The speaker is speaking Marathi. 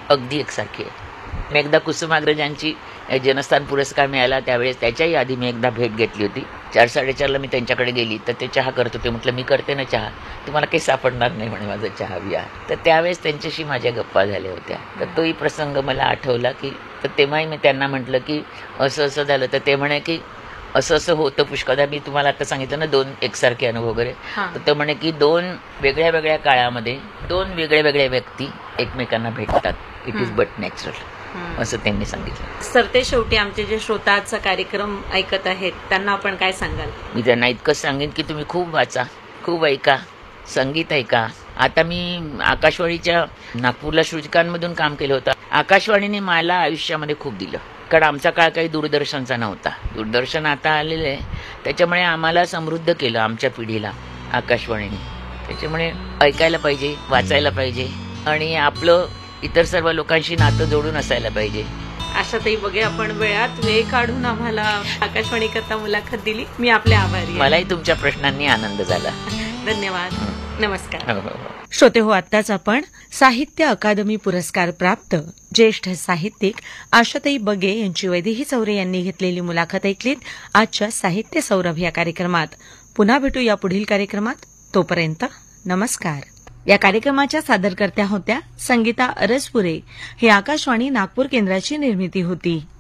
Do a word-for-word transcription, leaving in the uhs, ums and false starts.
अगदी एकसारखी आहे. मी एकदा कुसुमाग्रजांची जनस्थान पुरस्कार मिळाला त्यावेळेस त्याच्याही आधी मी एकदा भेट घेतली होती. चार साडेचारला मी त्यांच्याकडे गेली तर ते चहा करत होते. म्हटलं मी करते ना चहा, तुम्हाला काही सापडणार नाही म्हणे माझं चहा बिया. तर त्यावेळेस त्यांच्याशी माझ्या गप्पा झाल्या होत्या. तर तोही प्रसंग मला आठवला की तर तेव्हाही मी त्यांना म्हटलं की असं असं झालं. तर ते म्हणे की असं असं होतं पुष्कळदा. मी तुम्हाला आता सांगितलं ना दोन एकसारखे अनुभव वगैरे. तर ते म्हणे की दोन वेगळ्या वेगळ्या काळामध्ये दोन वेगळ्या वेगळ्या व्यक्ती एकमेकांना भेटतात. इट इज बट नॅचरल असं त्यांनी सांगितलं. सरते शेवटी आमचे जे श्रोताचा कार्यक्रम ऐकत आहेत त्यांना आपण काय सांगाल? मी त्यांना इतकंच सांगेन की तुम्ही खूप वाचा, खूप ऐका, संगीत ऐका. आता मी आकाशवाणीच्या नागपूरला सृजकांमधून काम केलं होतं. आकाशवाणीने मला आयुष्यामध्ये खूप दिलं, कारण आमचा काळ काही दूरदर्शनचा नव्हता. दूरदर्शन आता आलेलं आहे, त्याच्यामुळे आम्हाला समृद्ध केलं आमच्या पिढीला आकाशवाणीने. त्याच्यामुळे ऐकायला पाहिजे, वाचायला पाहिजे आणि आपलं इतर सर्व लोकांशी नातं जोडून असायला पाहिजे. आशाताई बघे, आपण वेळात वेळ काढून आम्हाला आकाशवाणी करता मुलाखत दिली. मी आपले आभारी आहे. मलाही तुमच्या प्रश्नांनी आनंद झाला. धन्यवाद. नमस्कार. हो, हो, हो. श्रोते हो, आत्ताच आपण साहित्य अकादमी पुरस्कार प्राप्त ज्येष्ठ साहित्यिक आशाताई बगे यांची वैदेही चौरे यांनी घेतलेली मुलाखत ऐकलीत आजच्या साहित्य सौरभ या कार्यक्रमात. पुन्हा भेटू या पुढील कार्यक्रमात. तोपर्यंत नमस्कार. या कार्यक्रमाच्या सादरकर्त्या होत्या संगीता अरसपुरे. ही आकाशवाणी नागपूर केंद्राची निर्मिती होती.